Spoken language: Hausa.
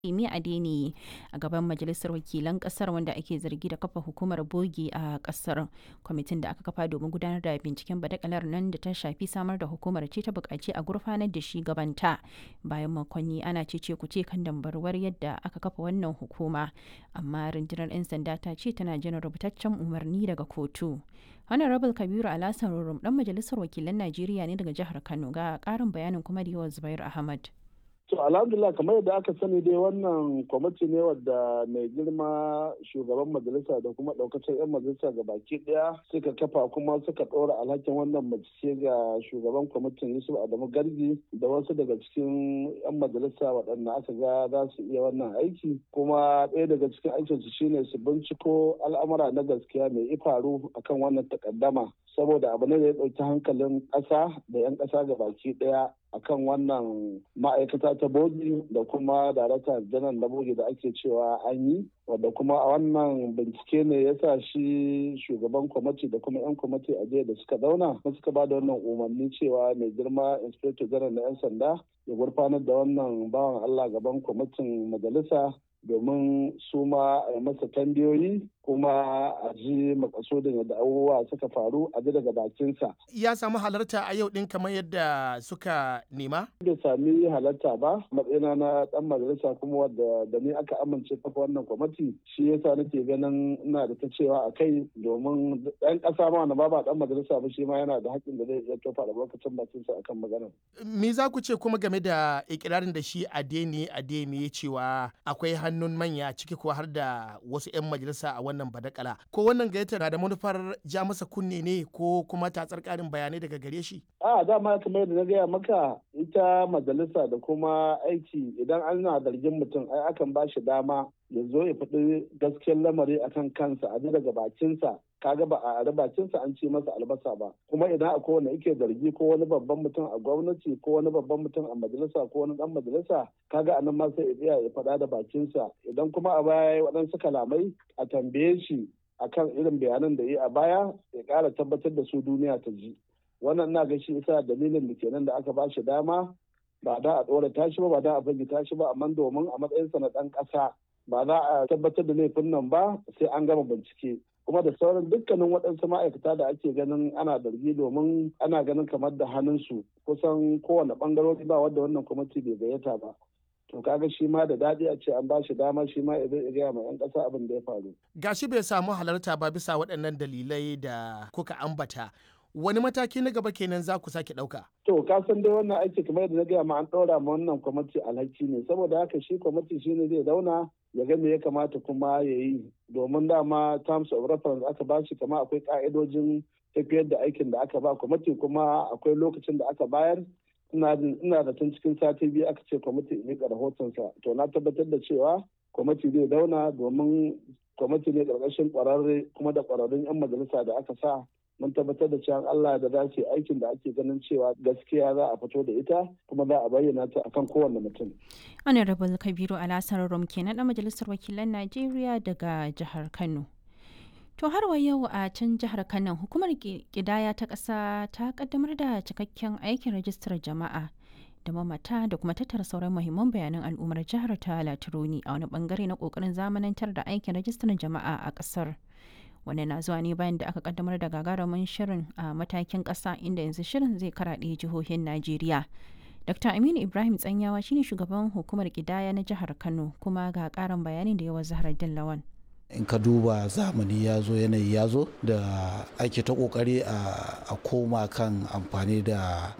Yemi Adeniyi a gaban Majalisar Wakilan Kasar wanda ake zargi da kafa hukumar bogi a kasar. Kwamitin da aka kafa domin gudanar da binciken badakalar nan da ta shafi samar da hukumar ce ta buƙaci a gurfanar da shi gabanta. Bayan makonni ana cece kuce kan dambarwar yadda aka kafa wannan hukuma, amma rundunar 'yan sanda ta ce tana jiran rubutaccen umarni daga kotu. Honorable Kabiru Alhassan Rurum dan Majalisar Wakilan Najeriya ne daga jihar Kano, ga ƙarin bayanin kuma da yawan Zubair Ahmad. To alhamdulillah, kamar yadda aka sani dai wannan kwamiti ne wadda mai girma shugaban majalisa da kuma daukacin 'yan majalisa ga baki daya suka kafa kuma suka ɗora alhakin wannan mace ga shugaban kwamitin Yusuf Adamu Gargi da wasu daga cikin 'yan majalisa waɗanda aka ga za su iya wannan aiki. Kuma ɗaya daga cikin aikinsu shine su binciko al'amura na gaskiya mai ifaru akan wannan takaddama, saboda abu ne da ya ɗauki hankalin ƙasa da 'yan ƙasa ga baki ɗaya akan wannan ma'aikata ta bogi da kuma darakta janar na bogi da ake cewa an yi, wadda kuma a wannan bincike ne ya sa shi shugaban kwamiti da kuma 'yan kwamiti a jiya da suka zauna suka ba da wannan umarni cewa mai girma inspector janar na 'yan sanda ya gurfanar da wannan bawan Allah gaban kwamitin majalisa domin su ma a masa tambayoyi kuma a ji makasudin yadda abubuwa suka faru a ji daga bakinsa. Ya samu halarta a yau din kamar yadda suka nema? Bai sami halarta ba, matsayina na dan majalisa kuma wadda da ni aka amince kafa wannan kwamiti, shi yasa nake ganin ina da ta cewa a kai, domin ɗan ƙasa ma wanda ba dan majalisa ba shi ma yana da haƙƙin da zai iya tofa albarkacin bakinsa akan maganar. Me za ku ce kuma game da ikirarin da shi Adeniyi cewa akwai hannun manya ciki ko har da wasu 'yan majalisa a wannan badakala, ko wannan gayyata na da manufar ja masa kunne ne ko kuma tatsar karin bayanai daga gare shi? Dama kamar yadda na gaya maka, ita majalisa da kuma aiki idan ana zargin mutum ai akan ba shi dama ya zo ya faɗi gaskiyar lamari akan kansa a ji daga bakinsa. Kaga ba a bakinsa an ce masa albasa ba, kuma idan akwai wanda yake zargi ko wani babban mutum a gwamnati ko wani babban mutum a majalisa ko wani dan majalisa, kaga anan ma sai ya faɗa da bakinsa. Idan kuma a baya ya waɗansu kalamai a tambaye shi akan irin bayanan da ya a baya, ya ƙara tabbatar da su duniya ta ji. Wannan na ga shi isa dalilin da kenan da aka ba shi dama, ba da a ɗora tashi ba da a fage tashi ba, amma domin a matsayinsa na ɗan ƙasa ba za a tabbatar da laifin nan ba sai an gama bincike. Kuma da sauran dukkanin waɗansu ma'aikata da ake ganin ana zargi, domin ana ganin kamar da hannunsu kusan kowane ɓangarori ba wadda wannan kwamiti bai gayyata ba. To kaga shi ma da daɗi a ce an ba shi dama shi ma ya gaya ma 'yan ƙasa abin da ya faru. Gashi bai samu halarta ba bisa waɗannan dalilai da kuka ambata. Wani mataki na gaba kenan za ku sake ɗauka? To ka san dai wannan aiki kamar yadda na gaya ma an ɗora ma wannan kwamiti alhaki ne, saboda haka shi kwamiti shi ne zai zauna ya ga me ya kamata kuma ya yi, domin dama terms of reference aka ba shi, kama akwai ka'idojin tafiyar da aikin da aka ba kwamiti, kuma akwai lokacin da aka bayar. Ina da tun cikin sati biyu aka ce kwamiti ya miƙa rahotonsa, to na tabbatar da cewa kwamiti zai zauna, domin kwamiti ne ƙarƙashin ƙwararre kuma da ƙwararrun 'yan majalisa da aka sa. Mun tabbatar da cewa Allah da za su aikin da ake ganin cewa gaskiya za a fito da ita kuma za a bayyana ta akan kowanne mutum. Honorable Kabiru Alhassan Rurum kenan dan Majalisar Wakilan Najeriya daga jihar Kano. To har wa yau a can jihar Kano, hukumar ƙidaya ta ƙasa ta kaddamar da cikakken aikin rajistar jama'a da mamata da kuma tattara sauran muhimman bayanan al'ummar jihar ta Latironi a wani bangare na ƙoƙarin zamanantar da aikin rajistar jama'a a ƙasar. Wannan na zuwa ne bayan da aka kaddamar da gagarumin shirin a matakin ƙasa, inda yanzu shirin zai karaɗe jihohin Najeriya. Dr. Aminu Ibrahim Tsanyawa shine shugaban hukumar ƙidaya na jihar Kano, kuma ga ƙarin bayanin da yawa Zahraddin Lawan. In ka duba zamani ya zo, yanayi ya zo da ake ta kokari a koma kan amfani da